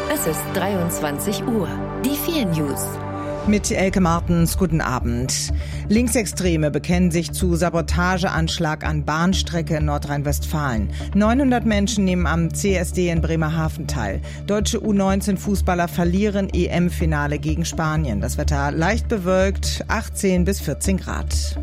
Es ist 23 Uhr. Die 4 News. Mit Elke Martens, guten Abend. Linksextreme bekennen sich zu Sabotageanschlag an Bahnstrecke in Nordrhein-Westfalen. 900 Menschen nehmen am CSD in Bremerhaven teil. Deutsche U19-Fußballer verlieren EM-Finale gegen Spanien. Das Wetter leicht bewölkt, 18 bis 14 Grad.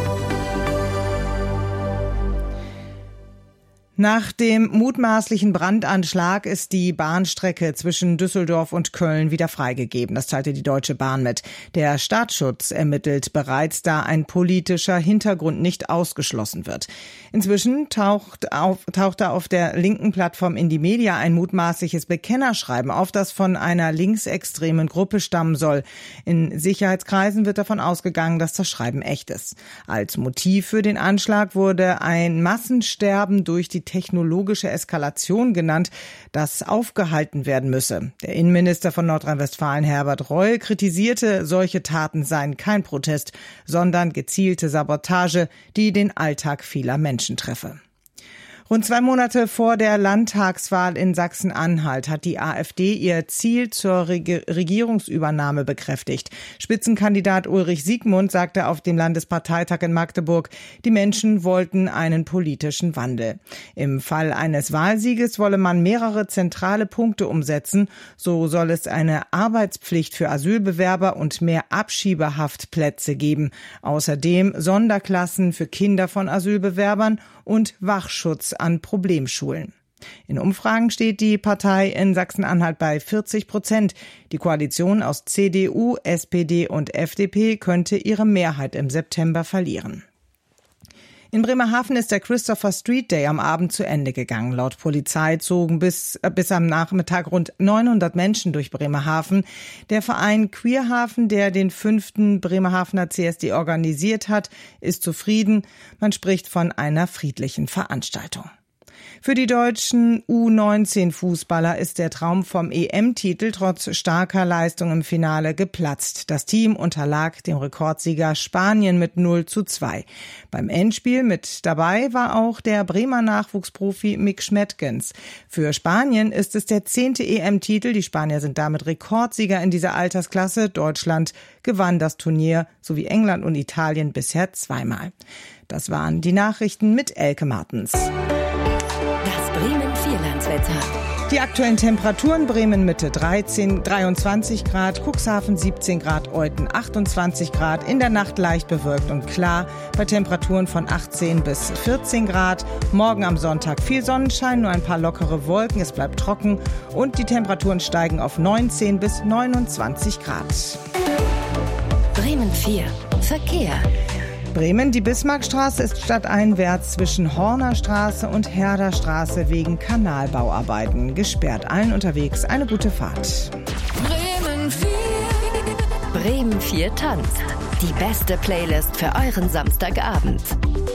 Nach dem mutmaßlichen Brandanschlag ist die Bahnstrecke zwischen Düsseldorf und Köln wieder freigegeben. Das teilte die Deutsche Bahn mit. Der Staatsschutz ermittelt bereits, da ein politischer Hintergrund nicht ausgeschlossen wird. Inzwischen tauchte auf der linken Plattform Indymedia ein mutmaßliches Bekennerschreiben auf, das von einer linksextremen Gruppe stammen soll. In Sicherheitskreisen wird davon ausgegangen, dass das Schreiben echt ist. Als Motiv für den Anschlag wurde ein Massensterben durch die technologische Eskalation genannt, das aufgehalten werden müsse. Der Innenminister von Nordrhein-Westfalen, Herbert Reul, kritisierte, solche Taten seien kein Protest, sondern gezielte Sabotage, die den Alltag vieler Menschen treffe. Rund 2 Monate vor der Landtagswahl in Sachsen-Anhalt hat die AfD ihr Ziel zur Regierungsübernahme bekräftigt. Spitzenkandidat Ulrich Siegmund sagte auf dem Landesparteitag in Magdeburg, die Menschen wollten einen politischen Wandel. Im Fall eines Wahlsieges wolle man mehrere zentrale Punkte umsetzen. So soll es eine Arbeitspflicht für Asylbewerber und mehr Abschiebehaftplätze geben. Außerdem Sonderklassen für Kinder von Asylbewerbern und Wachschutz an Problemschulen. In Umfragen steht die Partei in Sachsen-Anhalt bei 40%. Die Koalition aus CDU, SPD und FDP könnte ihre Mehrheit im September verlieren. In Bremerhaven ist der Christopher Street Day am Abend zu Ende gegangen. Laut Polizei zogen bis am Nachmittag rund 900 Menschen durch Bremerhaven. Der Verein Queerhafen, der den 5. Bremerhavener CSD organisiert hat, ist zufrieden. Man spricht von einer friedlichen Veranstaltung. Für die deutschen U19-Fußballer ist der Traum vom EM-Titel trotz starker Leistung im Finale geplatzt. Das Team unterlag dem Rekordsieger Spanien mit 0:2. Beim Endspiel mit dabei war auch der Bremer Nachwuchsprofi Mick Schmettgens. Für Spanien ist es der 10. EM-Titel. Die Spanier sind damit Rekordsieger in dieser Altersklasse. Deutschland gewann das Turnier sowie England und Italien bisher 2-mal. Das waren die Nachrichten mit Elke Martens. Das Bremen-Vierlandswetter. Die aktuellen Temperaturen: Bremen Mitte 23 Grad, Cuxhaven 17 Grad, Euthen 28 Grad, in der Nacht leicht bewölkt und klar bei Temperaturen von 18 bis 14 Grad. Morgen am Sonntag viel Sonnenschein, nur ein paar lockere Wolken, es bleibt trocken und die Temperaturen steigen auf 19 bis 29 Grad. Bremen 4. Verkehr. Bremen, die Bismarckstraße ist stadteinwärts zwischen Hornerstraße und Herderstraße wegen Kanalbauarbeiten gesperrt. Allen unterwegs eine gute Fahrt. Bremen 4. Bremen 4 tanzt. Die beste Playlist für euren Samstagabend.